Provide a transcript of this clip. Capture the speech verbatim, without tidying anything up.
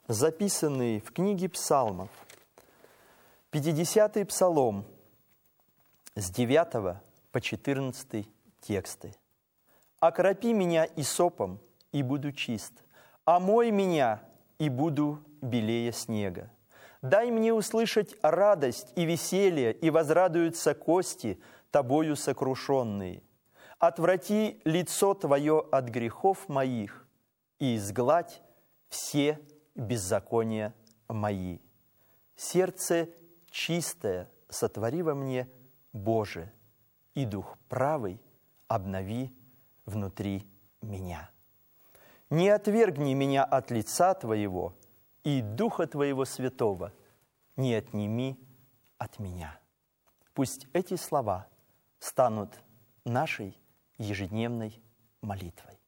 записанный в книге Псалмов, пятидесятый псалом, с девятого по четырнадцатый тексты. «Окропи меня исопом, и буду чист, омой меня, и буду белее снега. Дай мне услышать радость и веселье, и возрадуются кости, тобою сокрушенные. Отврати лицо Твое от грехов моих, и изгладь все беззакония мои. Сердце чистое сотвори во мне, Боже, и дух правый обнови внутри меня. Не отвергни меня от лица Твоего, и Духа Твоего Святого не отними от меня». Пусть эти слова станут нашей ежедневной молитвой.